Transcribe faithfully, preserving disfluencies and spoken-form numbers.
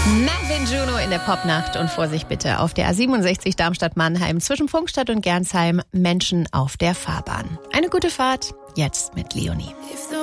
Marvin Juno in der Popnacht und Vorsicht bitte auf der A siebenundsechzig Darmstadt-Mannheim zwischen Pfungstadt und Gernsheim Menschen auf der Fahrbahn. Eine gute Fahrt, jetzt mit Leonie.